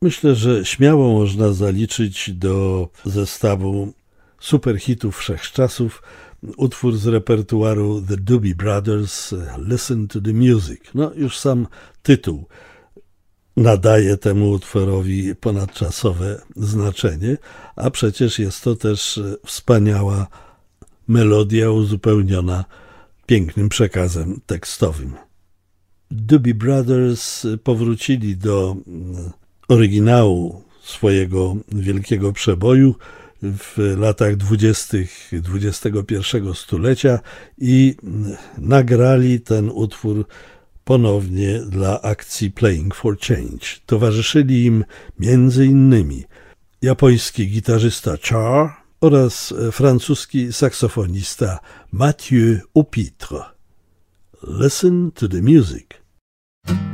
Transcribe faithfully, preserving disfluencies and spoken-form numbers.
Myślę, że śmiało można zaliczyć do zestawu superhitów wszechczasów utwór z repertuaru The Doobie Brothers, Listen to the Music. No już sam tytuł nadaje temu utworowi ponadczasowe znaczenie, a przecież jest to też wspaniała melodia uzupełniona pięknym przekazem tekstowym. Doobie Brothers powrócili do oryginału swojego wielkiego przeboju w latach dwudziestych dwudziestego pierwszego stulecia i nagrali ten utwór ponownie dla akcji Playing for Change. Towarzyszyli im między innymi japoński gitarzysta Char oraz francuski saksofonista Mathieu Aupitre. Listen to the music.